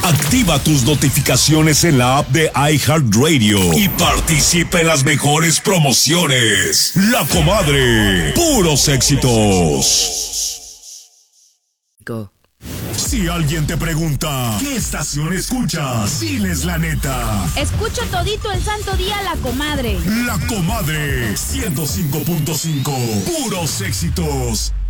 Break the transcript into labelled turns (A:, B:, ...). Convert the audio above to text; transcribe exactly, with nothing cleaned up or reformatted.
A: Activa tus notificaciones en la app de iHeartRadio y participa en las mejores promociones. La Comadre, puros éxitos.
B: Go.
A: Si alguien te pregunta, ¿qué estación escuchas? Diles la neta.
C: Escucho todito el santo día La Comadre.
A: La Comadre, ciento cinco punto cinco, puros éxitos.